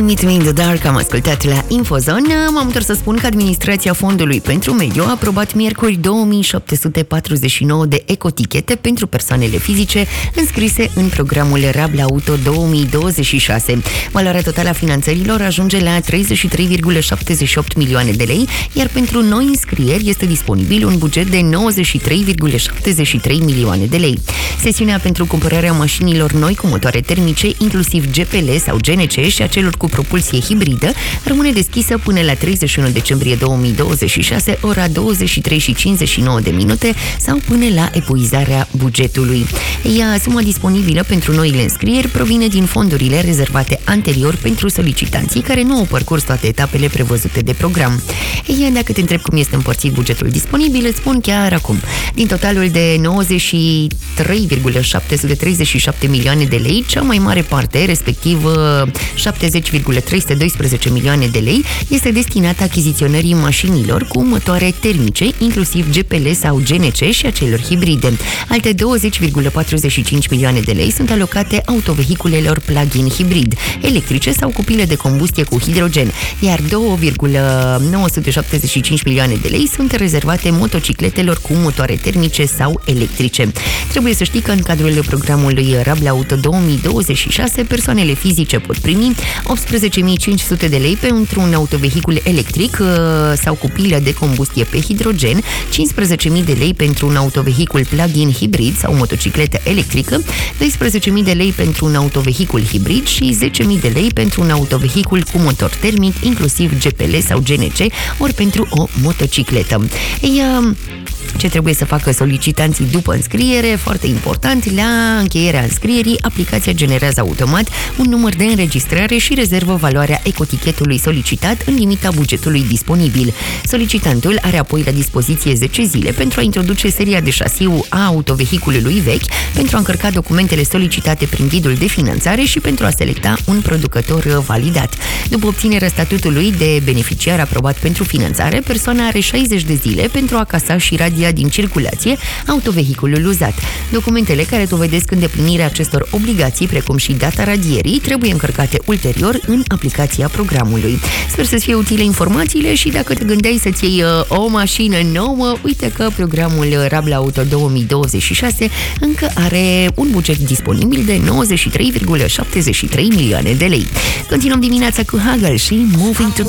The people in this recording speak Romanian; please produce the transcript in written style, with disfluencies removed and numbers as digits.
Meet Me in the Dark am ascultat la Infozone. M-am întors să spun că Administrația Fondului pentru Mediu a aprobat miercuri 2749 de ecotichete pentru persoanele fizice înscrise în programul Rabla Auto 2026. Valoarea totală a finanțărilor ajunge la 33,78 milioane de lei, iar pentru noi înscrieri este disponibil un buget de 93,73 milioane de lei. Sesiunea pentru cumpărarea mașinilor noi cu motoare termice, inclusiv GPL sau GNC și a celor cu propulsie hibridă, rămâne deschisă până la 31 decembrie 2026, ora 23:59 sau până la epuizarea bugetului. Suma disponibilă pentru noile înscrieri provine din fondurile rezervate anterior pentru solicitanții care nu au parcurs toate etapele prevăzute de program. Dacă te întreb cum este împărțit bugetul disponibil, îți spun chiar acum. Din totalul de 93,737 milioane de lei, cea mai mare parte, respectiv 70,312 milioane de lei, este destinată achiziționării mașinilor cu motoare termice, inclusiv GPL sau GNC și a celor hibride. Alte 20,45 milioane de lei sunt alocate autovehiculelor plug-in hibrid, electrice sau cu pile de combustie cu hidrogen, iar 2,975 milioane de lei sunt rezervate motocicletelor cu motoare termice sau electrice. Trebuie să știi că în cadrul programului Rabla Auto 2026, persoanele fizice pot primi 18.500 de lei pentru un autovehicul electric sau cu pilă de combustie pe hidrogen, 15.000 de lei pentru un autovehicul plug-in hibrid sau motocicletă electrică, 12.000 de lei pentru un autovehicul hibrid și 10.000 de lei pentru un autovehicul cu motor termic, inclusiv GPL sau GNC, ori pentru o motocicletă. Ce trebuie să facă solicitanții după înscriere? Foarte important, la încheierea înscrierii, aplicația generează automat un număr de înregistrare și rezervă valoarea ecotichetului solicitat în limita bugetului disponibil. Solicitantul are apoi la dispoziție 10 zile pentru a introduce seria de șasiu a autovehiculului vechi, pentru a încărca documentele solicitate prin ghidul de finanțare și pentru a selecta un producător validat. După obținerea statutului de beneficiar aprobat pentru finanțare, persoana are 60 de zile pentru a casa și radia din circulație autovehiculul uzat. Documentele care dovedesc îndeplinirea acestor obligații, precum și data radierii, trebuie încărcate ulterior în aplicația programului. Sper să-ți fie utile informațiile și dacă te gândeai să-ți iei o mașină nouă, uite că programul Rabla Auto 2026 încă are un buget disponibil de 93,73 milioane de lei. Continuăm dimineața cu Hagel și Moving to the